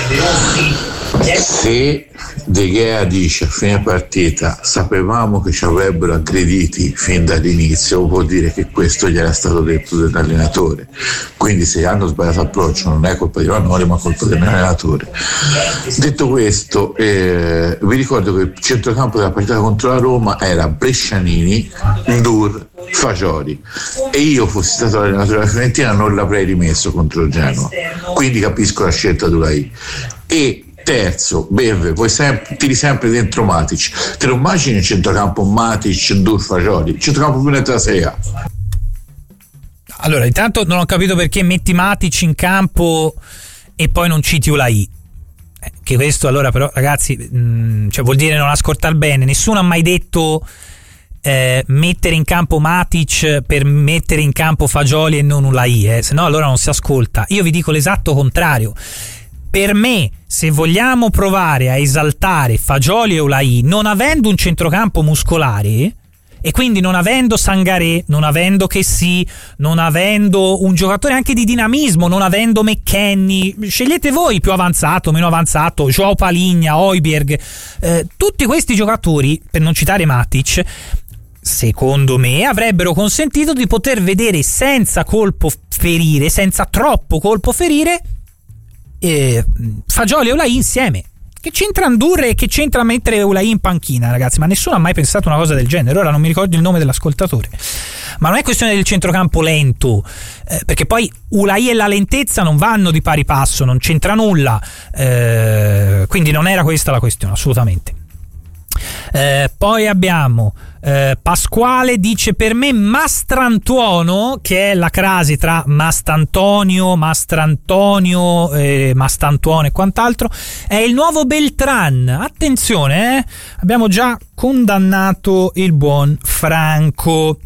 Se De Gea dice a fine partita sapevamo che ci avrebbero aggrediti fin dall'inizio, vuol dire che questo gli era stato detto dall'allenatore, quindi se hanno sbagliato approccio non è colpa di Ranieri ma colpa dell'allenatore. Detto questo, vi ricordo che il centrocampo della partita contro la Roma era Brescianini, Ndour, Fagioli, e io fossi stato l'allenatore della Fiorentina non l'avrei rimesso contro il Genoa, quindi capisco la scelta di Ulai. E terzo, Beve, tiri sempre dentro Matic. Te lo immagini il centrocampo Matic, Ndour, Fagioli, il centrocampo più netto della Serie A? Allora, intanto non ho capito perché metti Matic in campo e poi non citi Ulai. Che questo allora però ragazzi, cioè vuol dire non ascoltar bene. Nessuno ha mai detto mettere in campo Matic per mettere in campo Fagioli e non Ulai, se no allora non si ascolta. Io vi dico l'esatto contrario. Per me, se vogliamo provare a esaltare Fagioli e Ulai, non avendo un centrocampo muscolare e quindi non avendo Sangaré, non avendo Kessie, non avendo un giocatore anche di dinamismo, non avendo McKennie, scegliete voi più avanzato, meno avanzato, Joao Paligna, Højbjerg, tutti questi giocatori, per non citare Matic, secondo me avrebbero consentito di poter vedere senza colpo ferire, senza troppo colpo ferire, Fagioli e Ulai insieme. Che c'entra Ndour e che c'entra mettere Ulai in panchina, ragazzi? Ma nessuno ha mai pensato una cosa del genere. Ora non mi ricordo il nome dell'ascoltatore, ma non è questione del centrocampo lento, perché poi Ulai e la lentezza non vanno di pari passo, non c'entra nulla, quindi non era questa la questione assolutamente. Poi abbiamo Pasquale, dice: per me Mastrantuono, che è la crasi tra Mastrantonio, Mastantuono e quant'altro, è il nuovo Beltran. Attenzione, abbiamo già condannato il buon Franco.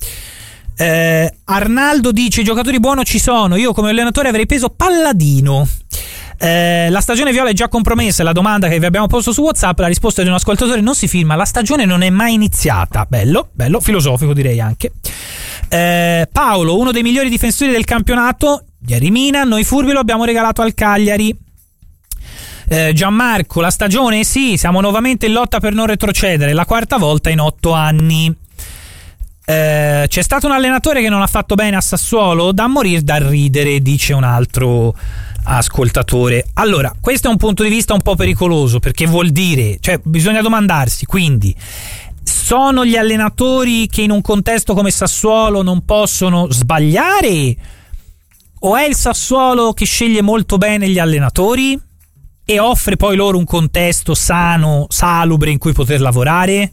Arnaldo dice: i giocatori buoni ci sono, io come allenatore avrei preso Palladino. La stagione viola è già compromessa. La domanda che vi abbiamo posto su WhatsApp, la risposta di un ascoltatore: non si firma, la stagione non è mai iniziata. Bello, filosofico direi anche. Paolo, uno dei migliori difensori del campionato, ieri Mina, noi furbi lo abbiamo regalato al Cagliari. Gianmarco, la stagione sì, siamo nuovamente in lotta per non retrocedere, la quarta volta in 8 anni. C'è stato un allenatore che non ha fatto bene a Sassuolo, da morire da ridere, dice un altro ascoltatore. Allora, questo è un punto di vista un po' pericoloso, perché vuol dire, cioè bisogna domandarsi, quindi sono gli allenatori che in un contesto come Sassuolo non possono sbagliare, o è il Sassuolo che sceglie molto bene gli allenatori e offre poi loro un contesto sano, salubre in cui poter lavorare?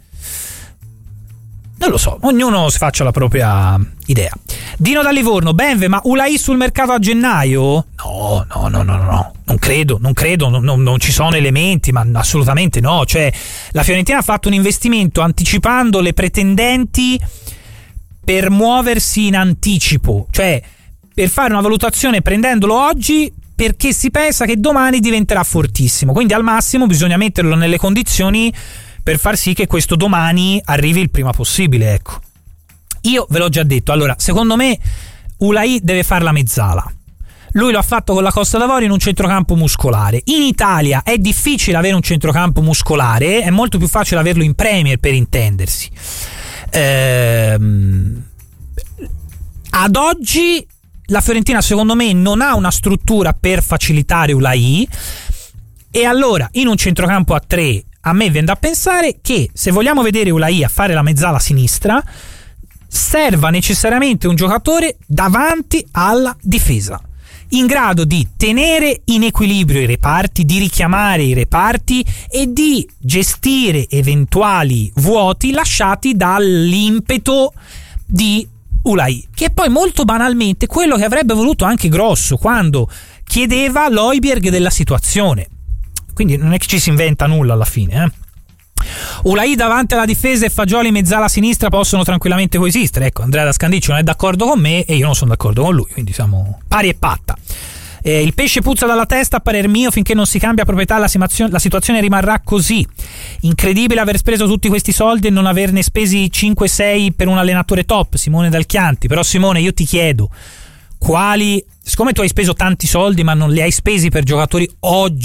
Non lo so, ognuno si faccia la propria idea. Dino da Livorno: Benve, ma Ulai sul mercato a gennaio? No, non credo, non ci sono elementi, ma assolutamente no. Cioè, la Fiorentina ha fatto un investimento anticipando le pretendenti per muoversi in anticipo, cioè per fare una valutazione prendendolo oggi, perché si pensa che domani diventerà fortissimo, quindi al massimo bisogna metterlo nelle condizioni per far sì che questo domani arrivi il prima possibile, ecco. Io ve l'ho già detto, allora, secondo me Ulai deve fare la mezzala. Lui lo ha fatto con la Costa d'Avorio in un centrocampo muscolare. In Italia è difficile avere un centrocampo muscolare, è molto più facile averlo in Premier, per intendersi. Ad oggi la Fiorentina secondo me non ha una struttura per facilitare Ulai, e allora in un centrocampo a 3 a me viene da pensare che se vogliamo vedere Ulai a fare la mezzala sinistra serva necessariamente un giocatore davanti alla difesa, in grado di tenere in equilibrio i reparti, di richiamare i reparti e di gestire eventuali vuoti lasciati dall'impeto di Ulai, che è poi molto banalmente quello che avrebbe voluto anche Grosso quando chiedeva l'Højbjerg della situazione. Quindi non è che ci si inventa nulla alla fine, Ulai davanti alla difesa e Fagioli mezzala a sinistra possono tranquillamente coesistere. Ecco, Andrea da Scandiccio non è d'accordo con me e io non sono d'accordo con lui, quindi siamo pari e patta. Il pesce puzza dalla testa a parer mio, finché non si cambia proprietà la situazione rimarrà così. Incredibile aver speso tutti questi soldi e non averne spesi 5-6 per un allenatore top, Simone Dal Chianti. Però Simone, io ti chiedo, siccome tu hai speso tanti soldi ma non li hai spesi per giocatori oggi